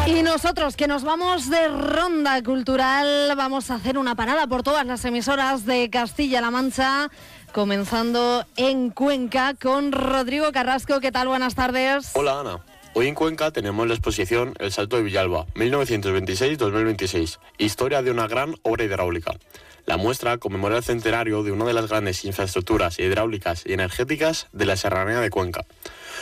Y nosotros, que nos vamos de ronda cultural, vamos a hacer una parada por todas las emisoras de Castilla-La Mancha, comenzando en Cuenca con Rodrigo Carrasco. ¿Qué tal? Buenas tardes. Hola, Ana. Hoy en Cuenca tenemos la exposición El Salto de Villalba, 1926-2026, historia de una gran obra hidráulica. La muestra conmemora el centenario de una de las grandes infraestructuras hidráulicas y energéticas de la Serranía de Cuenca.